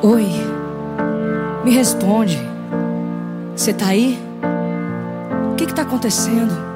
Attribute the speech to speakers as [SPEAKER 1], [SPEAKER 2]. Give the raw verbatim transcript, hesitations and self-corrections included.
[SPEAKER 1] Oi, me responde. Você tá aí? O que que tá acontecendo?